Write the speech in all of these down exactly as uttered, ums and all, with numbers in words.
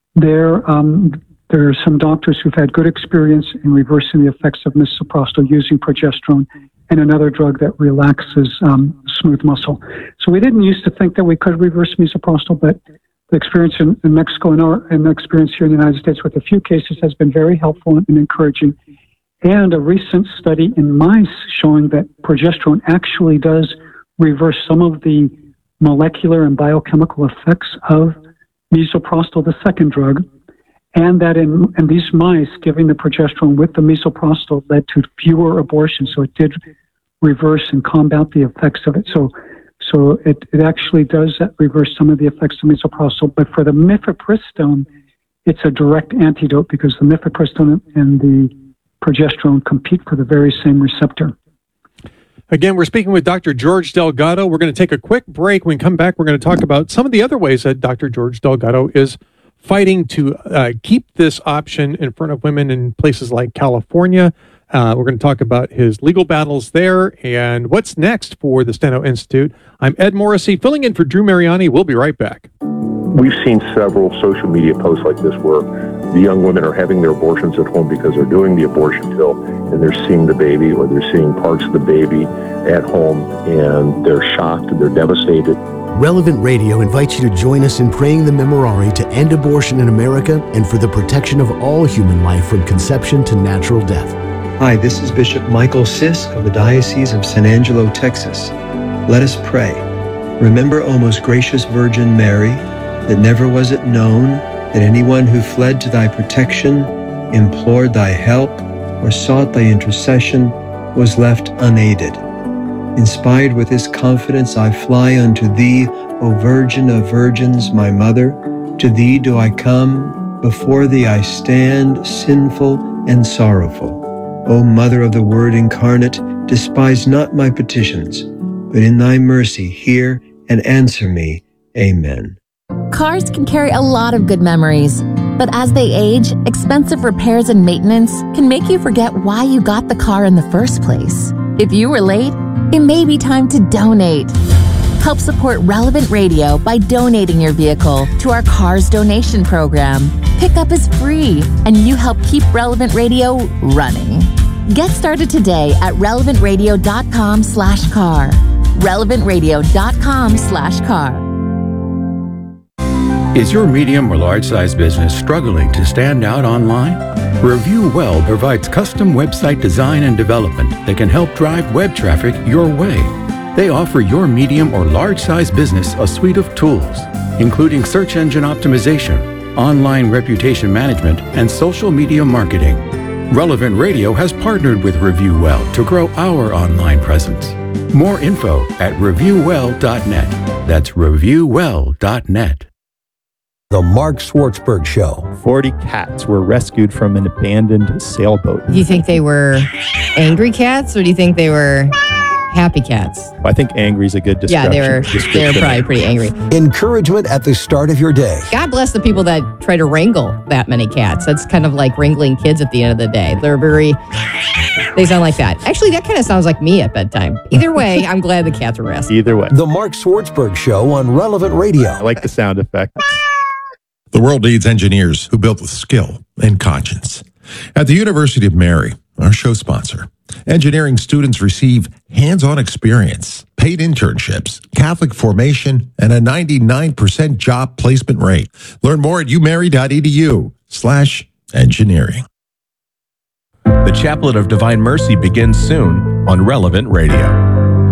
there, um, there are some doctors who've had good experience in reversing the effects of misoprostol using progesterone and another drug that relaxes um, smooth muscle. So we didn't used to think that we could reverse misoprostol, but the experience in, in Mexico and, our, and the experience here in the United States with a few cases has been very helpful and encouraging. And a recent study in mice showing that progesterone actually does reverse some of the molecular and biochemical effects of misoprostol, the second drug, and that in, in these mice, giving the progesterone with the misoprostol led to fewer abortions. So it did reverse and combat the effects of it. So so it, it actually does reverse some of the effects of misoprostol. But for the mifepristone, it's a direct antidote because the mifepristone and the progesterone compete for the very same receptor. Again, we're speaking with Doctor George Delgado. We're going to take a quick break. When we come back, we're going to talk about some of the other ways that Doctor George Delgado is fighting to uh, keep this option in front of women in places like California. Uh, we're going to talk about his legal battles there and what's next for the Steno Institute. I'm Ed Morrissey, filling in for Drew Mariani. We'll be right back. We've seen several social media posts like this where the young women are having their abortions at home because they're doing the abortion pill and they're seeing the baby or they're seeing parts of the baby at home and they're shocked and they're devastated. Relevant Radio invites you to join us in praying the Memorare to end abortion in America and for the protection of all human life from conception to natural death. Hi, this is Bishop Michael Sisk of the Diocese of San Angelo, Texas. Let us pray. Remember, O most gracious Virgin Mary, that never was it known that anyone who fled to thy protection, implored thy help, or sought thy intercession was left unaided. Inspired with this confidence, I fly unto thee, O Virgin of Virgins, my Mother. To thee do I come, before thee I stand, sinful and sorrowful. O Mother of the Word incarnate, despise not my petitions, but in thy mercy hear and answer me. Amen. Cars can carry a lot of good memories, but as they age, expensive repairs and maintenance can make you forget why you got the car in the first place. If you were late, it may be time to donate. Help support Relevant Radio by donating your vehicle to our Cars Donation Program. Pickup is free, and you help keep Relevant Radio running. Get started today at relevant radio dot com slash car. relevant radio dot com slash car. Is your medium or large-size business struggling to stand out online? Review Well provides custom website design and development that can help drive web traffic your way. They offer your medium or large-size business a suite of tools, including search engine optimization, online reputation management, and social media marketing. Relevant Radio has partnered with Review Well to grow our online presence. More info at review well dot net. That's review well dot net. The Mark Schwartzberg Show. forty cats were rescued from an abandoned sailboat. Do you think they were angry cats or do you think they were happy cats? I think angry is a good description. Yeah, they were, they were probably pretty angry. Encouragement at the start of your day. God bless the people that try to wrangle that many cats. That's kind of like wrangling kids at the end of the day. They're very, they sound like that. Actually, that kind of sounds like me at bedtime. Either way, I'm glad the cats were rescued. Either way. The Mark Schwartzberg Show on Relevant Radio. I like the sound effect. The world needs engineers who build with skill and conscience. At the University of Mary, our show sponsor, engineering students receive hands-on experience, paid internships, Catholic formation, and a ninety-nine percent job placement rate. Learn more at umary.edu slash engineering. The Chaplet of Divine Mercy begins soon on Relevant Radio.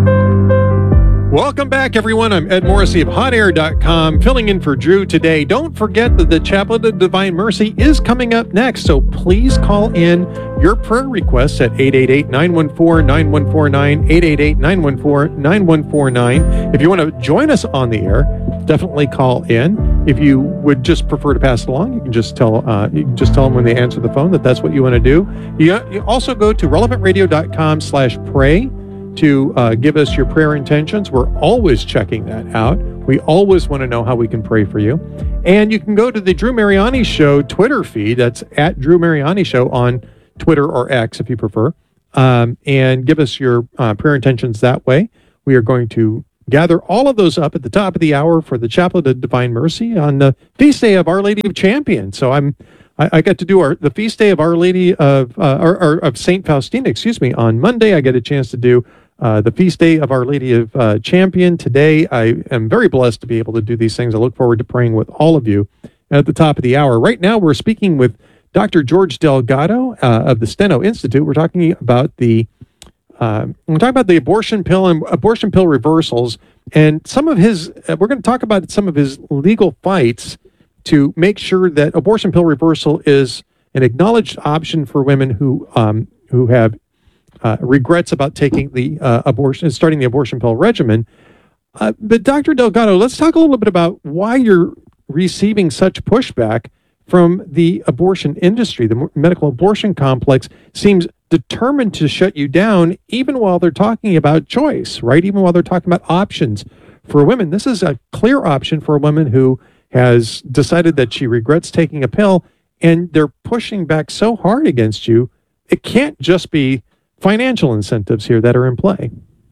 Welcome back, everyone. I'm Ed Morrissey of hot air dot com, filling in for Drew today. Don't forget that the Chaplet of Divine Mercy is coming up next, so please call in your prayer requests at eight eight eight, nine one four, nine one four nine, eight eight eight, nine one four, nine one four nine. If you want to join us on the air, definitely call in. If you would just prefer to pass it along, you can just tell uh, you can just tell them when they answer the phone that that's what you want to do. You, you also go to relevant radio dot com slash pray to uh, give us your prayer intentions. We're always checking that out. We always want to know how we can pray for you. And you can go to the Drew Mariani Show Twitter feed. That's at Drew Mariani Show on Twitter or X if you prefer. Um, and give us your uh, prayer intentions that way. We are going to gather all of those up at the top of the hour for the Chaplet of Divine Mercy on the feast day of Our Lady of Champion. So I'm I, I got to do our the feast day of Our Lady of uh, or, or of Saint Faustina, excuse me, on Monday. I get a chance to do uh, the feast day of Our Lady of uh, Champion today. I am very blessed to be able to do these things. I look forward to praying with all of you at the top of the hour. Right now, we're speaking with Doctor George Delgado uh, of the Steno Institute. We're talking about the uh, we're talking about the abortion pill and abortion pill reversals, and some of his. Uh, we're going to talk about some of his legal fights to make sure that abortion pill reversal is an acknowledged option for women who um, who have uh, regrets about taking the uh, abortion, starting the abortion pill regimen. Uh, but Doctor Delgado, let's talk a little bit about why you're receiving such pushback from the abortion industry. The medical abortion complex seems determined to shut you down, even while they're talking about choice, right? Even while they're talking about options for women. This is a clear option for a woman who has decided that she regrets taking a pill, and they're pushing back so hard against you. It can't just be financial incentives here that are in play.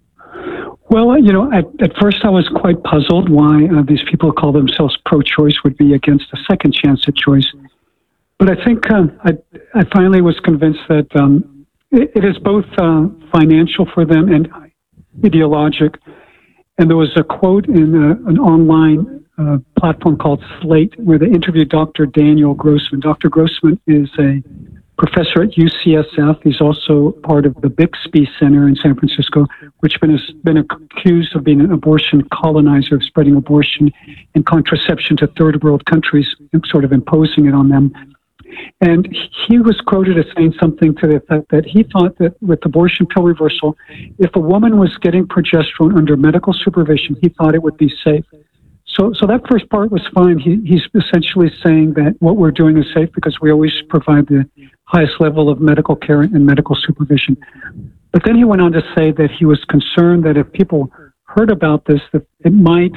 Well, you know, at, at first I was quite puzzled why uh, these people who call themselves pro-choice would be against a second chance at choice. But I think uh, I, I finally was convinced that um, it, it is both uh, financial for them and ideologic. And there was a quote in uh, an online uh, platform called Slate where they interviewed Doctor Daniel Grossman. Doctor Grossman is a professor at U C S F. He's also part of the Bixby Center in San Francisco, which has been accused of being an abortion colonizer, of spreading abortion and contraception to third world countries, sort of imposing it on them. And he was quoted as saying something to the effect that he thought that with abortion pill reversal, if a woman was getting progesterone under medical supervision, he thought it would be safe. So, so that first part was fine. He, he's essentially saying that what we're doing is safe because we always provide the highest level of medical care and medical supervision. But then he went on to say that he was concerned that if people heard about this, that it might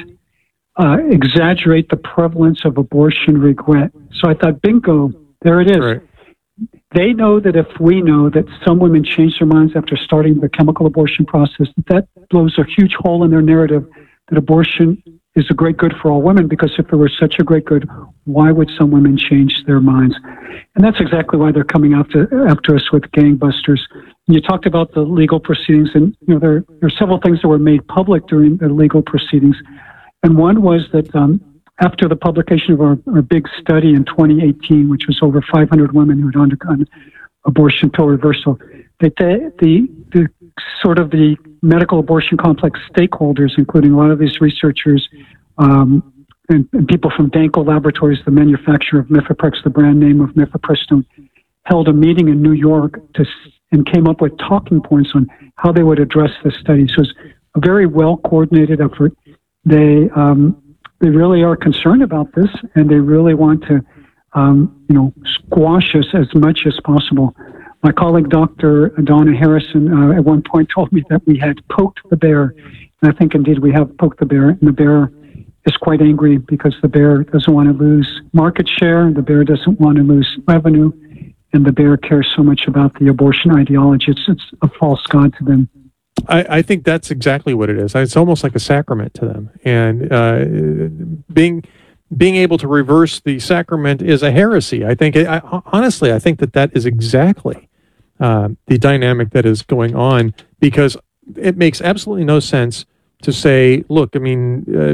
uh, exaggerate the prevalence of abortion regret. So I thought, bingo, there it is. Right. They know that if we know that some women change their minds after starting the chemical abortion process, that blows a huge hole in their narrative that abortion is a great good for all women, because if it were such a great good, why would some women change their minds? And that's exactly why they're coming after after us with gangbusters. And you talked about the legal proceedings, and you know there, there are several things that were made public during the legal proceedings. And one was that um, after the publication of our, our big study in twenty eighteen, which was over five hundred women who had undergone abortion pill reversal, that the, the, the sort of the medical abortion complex stakeholders, including a lot of these researchers um, and, and people from Danko Laboratories, the manufacturer of Mifeprex, the brand name of mifepristone, held a meeting in New York to, and came up with talking points on how they would address this study. So it's a very well-coordinated effort. They um, they really are concerned about this, and they really want to um, you know, squash us as much as possible. My colleague, Doctor Donna Harrison, uh, at one point told me that we had poked the bear. And I think indeed we have poked the bear. And the bear is quite angry because the bear doesn't want to lose market share. The bear doesn't want to lose revenue. And the bear cares so much about the abortion ideology. It's, it's a false god to them. I, I think that's exactly what it is. It's almost like a sacrament to them. And uh, being... being able to reverse the sacrament is a heresy. I think, I, honestly, I think that that is exactly uh, the dynamic that is going on, because it makes absolutely no sense to say, look, I mean, uh,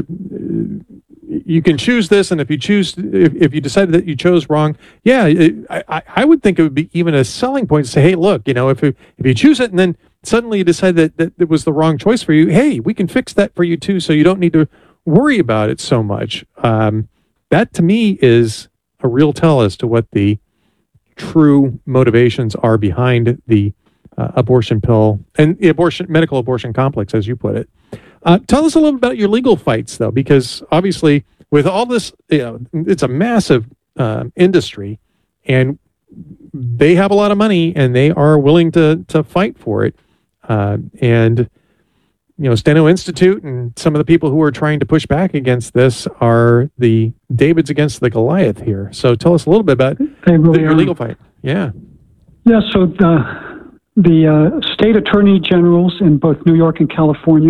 you can choose this, and if you choose, if, if you decided that you chose wrong, yeah, it, I, I would think it would be even a selling point to say, hey, look, you know, if you, if you choose it and then suddenly you decide that, that it was the wrong choice for you, hey, we can fix that for you too, so you don't need to worry about it so much. Um, that to me is a real tell as to what the true motivations are behind the uh, abortion pill and the abortion medical abortion complex, as you put it. Uh, tell us a little about your legal fights, though, because obviously with all this, you know, it's a massive uh, industry, and they have a lot of money, and they are willing to to fight for it. Uh, and you know, Steno Institute and some of the people who are trying to push back against this are the Davids against the Goliath here. So tell us a little bit about really the, your legal fight. Yeah. Yeah, so the, the uh, state attorney generals in both New York and California,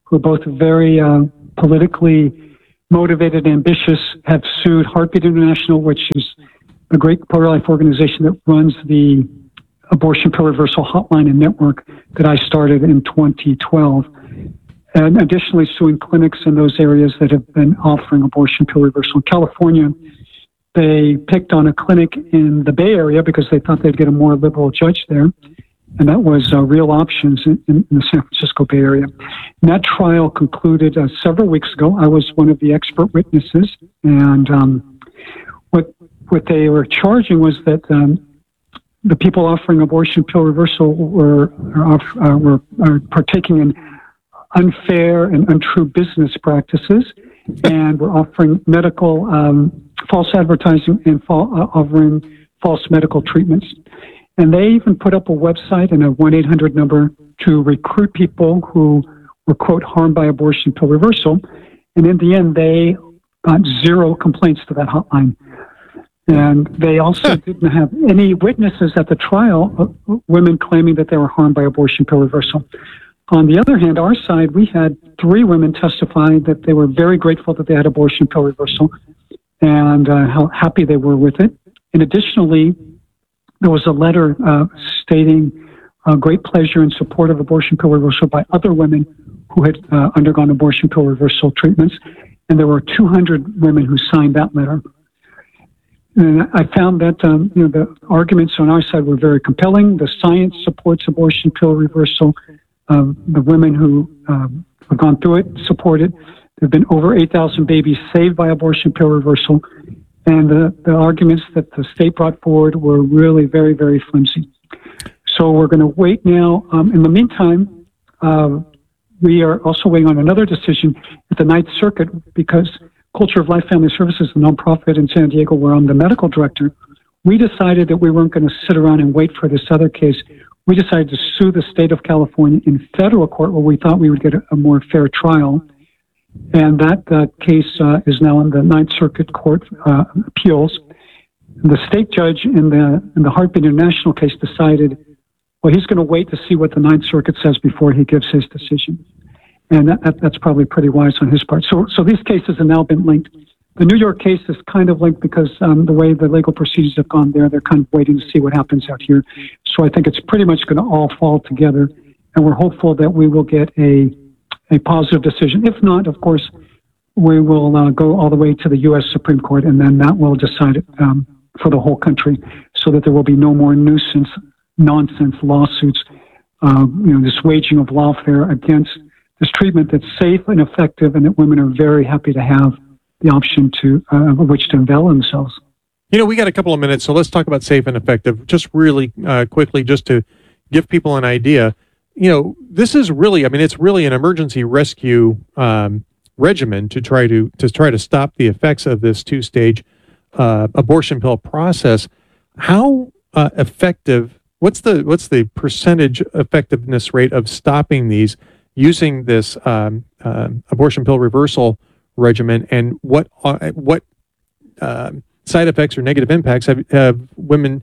who are both very uh, politically motivated, ambitious, have sued Heartbeat International, which is a great pro-life organization that runs the abortion pill reversal hotline and network that I started in twenty twelve. And additionally suing clinics in those areas that have been offering abortion pill reversal. In California, they picked on a clinic in the Bay Area because they thought they'd get a more liberal judge there. And that was uh, Real Options in, in the San Francisco Bay Area. And that trial concluded uh, several weeks ago. I was one of the expert witnesses. And um, what what they were charging was that um, the people offering abortion pill reversal were, uh, were are partaking in unfair and untrue business practices, and we're offering medical um, false advertising and fa- uh, offering false medical treatments. And they even put up a website and a one eight hundred number to recruit people who were, quote, harmed by abortion pill reversal. And in the end, they got zero complaints to that hotline. And they also didn't have any witnesses at the trial, uh, women claiming that they were harmed by abortion pill reversal. On the other hand, our side, we had three women testifying that they were very grateful that they had abortion pill reversal and uh, how happy they were with it. And additionally, there was a letter uh, stating uh, great pleasure and support of abortion pill reversal by other women who had uh, undergone abortion pill reversal treatments. And there were two hundred women who signed that letter. And I found that um, you know the arguments on our side were very compelling. The science supports abortion pill reversal. Uh, the women who um, have gone through it support it. There have been over eight thousand babies saved by abortion pill reversal. And the, the arguments that the state brought forward were really very, very flimsy. So we're going to wait now. Um, in the meantime, uh, we are also waiting on another decision at the Ninth Circuit because Culture of Life Family Services, the nonprofit in San Diego, where I'm the medical director, we decided that we weren't going to sit around and wait for this other case. We decided to sue the state of California in federal court where we thought we would get a, a more fair trial. And that uh, case uh, is now in the Ninth Circuit Court uh, Appeals. The state judge in the in the Heartbeat International case decided, well, he's going to wait to see what the Ninth Circuit says before he gives his decision. And that, that, that's probably pretty wise on his part. So, so these cases have now been linked. The New York case is kind of linked because um, the way the legal procedures have gone there, they're kind of waiting to see what happens out here. So I think it's pretty much going to all fall together, and we're hopeful that we will get a a positive decision. If not, of course, we will uh, go all the way to the U S Supreme Court, and then that will decide it um, for the whole country, so that there will be no more nuisance, nonsense lawsuits. Uh, you know, this waging of lawfare against this treatment that's safe and effective, and that women are very happy to have the option to uh, which to avail themselves. You know, we got a couple of minutes, so let's talk about safe and effective just really uh, quickly, just to give people an idea. You know, this is really, I mean, it's really an emergency rescue um, regimen to try to to try to stop the effects of this two-stage uh, abortion pill process. How uh, effective? What's the what's the percentage effectiveness rate of stopping these using this um, uh, abortion pill reversal regimen, and what uh, what uh, side effects or negative impacts have, have women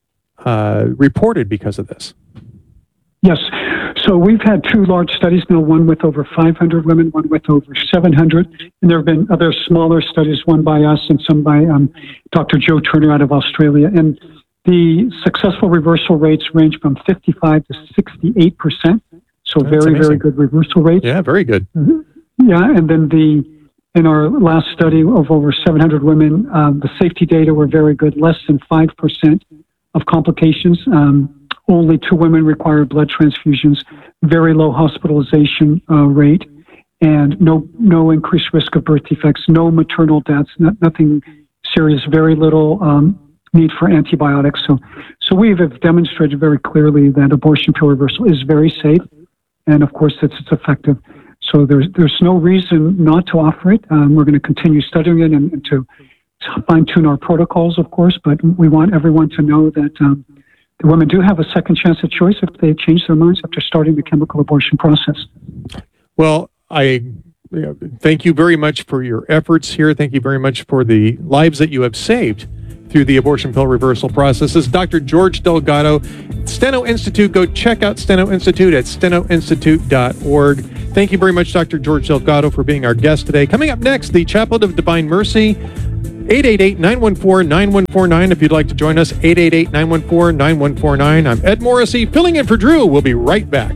uh, reported because of this? Yes. So we've had two large studies now, one with over five hundred women, one with over seven hundred. And there have been other smaller studies, one by us and some by um, Doctor Joe Turner out of Australia. And the successful reversal rates range from fifty-five to sixty-eight percent. So That's very, amazing. very good reversal rates. Yeah, very good. Yeah. And then the in our last study of over seven hundred women, um, the safety data were very good, less than five percent of complications. Um, Only two women required blood transfusions, very low hospitalization uh, rate, and no no increased risk of birth defects, no maternal deaths, not, nothing serious, very little um, need for antibiotics. So, so we have demonstrated very clearly that abortion pill reversal is very safe, and of course it's, it's effective. So there's there's no reason not to offer it. Um, we're going to continue studying it and, and to fine tune our protocols, of course. But we want everyone to know that. Um, The women do have a second chance of choice if they change their minds after starting the chemical abortion process. Well, I you know, thank you very much for your efforts here. Thank you very much for the lives that you have saved through the abortion pill reversal process is Doctor George Delgado. Steno Institute, go check out Steno Institute at steno institute dot org. Thank you very much, Doctor George Delgado, for being our guest today. Coming up next, the Chaplet of Divine Mercy, eight eight eight, nine one four, nine one four nine. If you'd like to join us, eight eight eight, nine one four, nine one four nine. I'm Ed Morrissey, filling in for Drew. We'll be right back.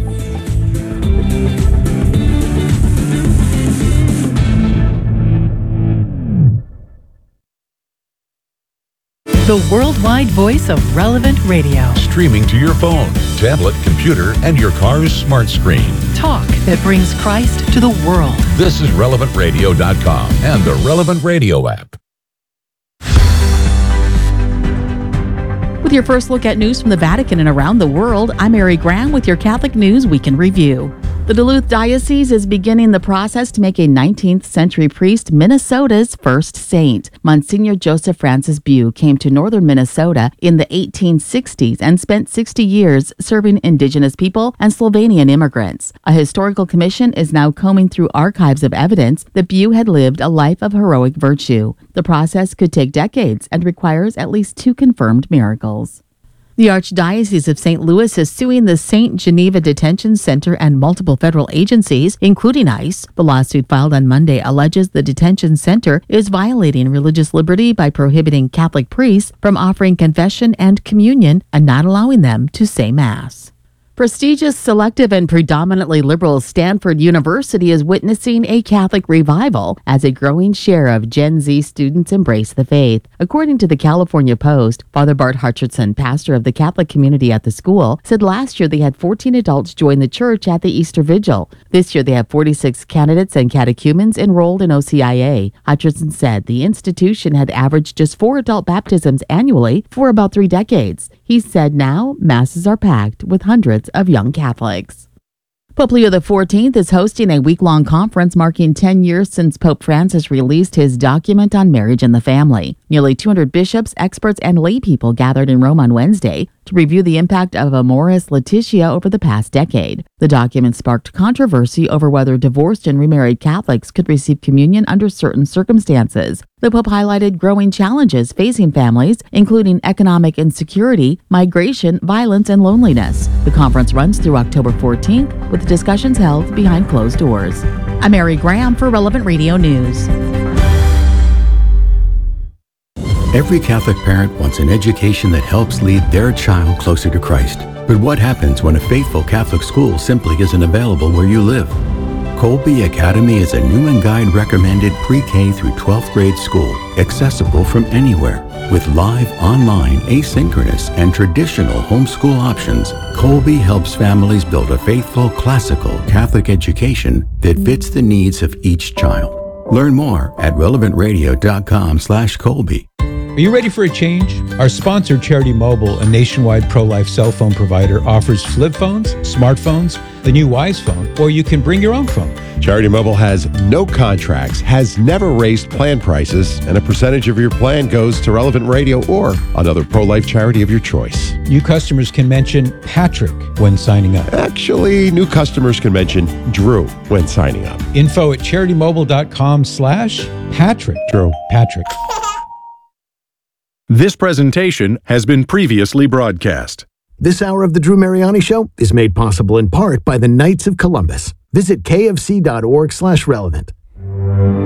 The worldwide voice of Relevant Radio. Streaming to your phone, tablet, computer, and your car's smart screen. Talk that brings Christ to the world. This is relevant radio dot com and the Relevant Radio app. With your first look at news from the Vatican and around the world, I'm Mary Graham with your Catholic News Week in Review. The Duluth Diocese is beginning the process to make a nineteenth century priest Minnesota's first saint. Monsignor Joseph Francis Bew came to northern Minnesota in the eighteen sixties and spent sixty years serving indigenous people and Slovenian immigrants. A historical commission is now combing through archives of evidence that Bew had lived a life of heroic virtue. The process could take decades and requires at least two confirmed miracles. The Archdiocese of Saint Louis is suing the Saint Geneva Detention Center and multiple federal agencies, including ICE. The lawsuit filed on Monday alleges the detention center is violating religious liberty by prohibiting Catholic priests from offering confession and communion and not allowing them to say Mass. Prestigious, selective, and predominantly liberal Stanford University is witnessing a Catholic revival as a growing share of Gen Z students embrace the faith. According to the California Post, Father Bart Hutcherson, pastor of the Catholic community at the school, said last year they had fourteen adults join the church at the Easter Vigil. This year they have forty-six candidates and catechumens enrolled in O C I A. Hutcherson said the institution had averaged just four adult baptisms annually for about three decades. He said now masses are packed with hundreds of young Catholics. Pope Leo the fourteenth is hosting a week-long conference marking ten years since Pope Francis released his document on marriage and the family. Nearly two hundred bishops, experts, and lay people gathered in Rome on Wednesday to review the impact of Amoris Laetitia over the past decade. The document sparked controversy over whether divorced and remarried Catholics could receive communion under certain circumstances. The Pope highlighted growing challenges facing families, including economic insecurity, migration, violence, and loneliness. The conference runs through October fourteenth, with discussions held behind closed doors. I'm Mary Graham for Relevant Radio News. Every Catholic parent wants an education that helps lead their child closer to Christ. But what happens when a faithful Catholic school simply isn't available where you live? Colby Academy is a Newman Guide recommended pre-K through twelfth grade school, accessible from anywhere. With live, online, asynchronous, and traditional homeschool options, Colby helps families build a faithful, classical Catholic education that fits the needs of each child. Learn more at relevant radio dot com slash Colby. Are you ready for a change? Our sponsor, Charity Mobile, a nationwide pro-life cell phone provider, offers flip phones, smartphones, the new Wise phone, or you can bring your own phone. Charity Mobile has no contracts, has never raised plan prices, and a percentage of your plan goes to Relevant Radio or another pro-life charity of your choice. New customers can mention Patrick when signing up. Actually, new customers can mention Drew when signing up. Info at charity mobile dot com slash Patrick. Drew. Patrick. This presentation has been previously broadcast. This hour of the Drew Mariani Show is made possible in part by the Knights of Columbus. Visit kfc dot org slash relevant.